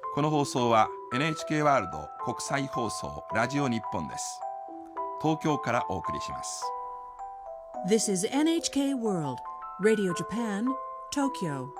この放送は NHK ワールド国際放送ラジオ日本です。東京からお送りします。 This is NHK World Radio Japan, Tokyo.